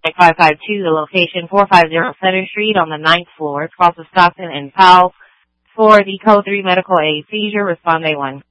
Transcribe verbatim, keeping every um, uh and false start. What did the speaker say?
five five two, the location four fifty Center Street on the ninth floor, across of Stockton and Powell. For the Code three medical aid seizure, respond A one.